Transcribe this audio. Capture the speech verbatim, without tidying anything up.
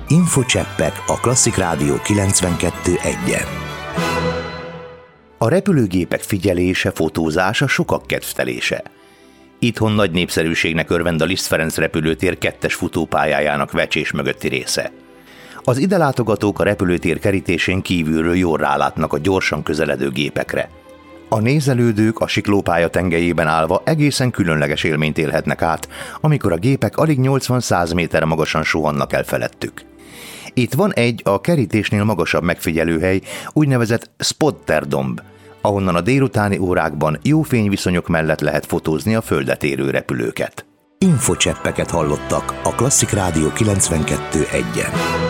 Infocseppek a Klasszik Rádió kilencvenkettő egyen. A repülőgépek figyelése, fotózása sokak kedvtelése. Itthon nagy népszerűségnek örvend a Liszt Ferenc repülőtér kettes futópályájának vecsés mögötti része. Az ide látogatók a repülőtér kerítésén kívülről jól rálátnak a gyorsan közeledő gépekre. A nézelődők a siklópálya tengelyében állva egészen különleges élményt élhetnek át, amikor a gépek alig nyolcvan-száz méter magasan suhannak el felettük. Itt van egy a kerítésnél magasabb megfigyelőhely, úgynevezett spotterdomb, ahonnan a délutáni órákban jó fényviszonyok mellett lehet fotózni a földet érő repülőket. Infocseppeket hallottak a Klasszik Rádió kilencvenkettő egyen.